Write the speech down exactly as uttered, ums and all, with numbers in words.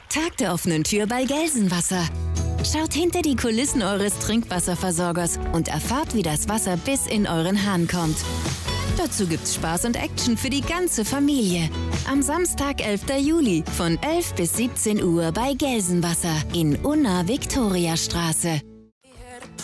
Tag der offenen Tür bei Gelsenwasser. Schaut hinter die Kulissen eures Trinkwasserversorgers und erfahrt, wie das Wasser bis in euren Hahn kommt. Dazu gibt's Spaß und Action für die ganze Familie. Am Samstag, elften Juli von elf bis siebzehn Uhr bei Gelsenwasser in Unna Viktoriastraße.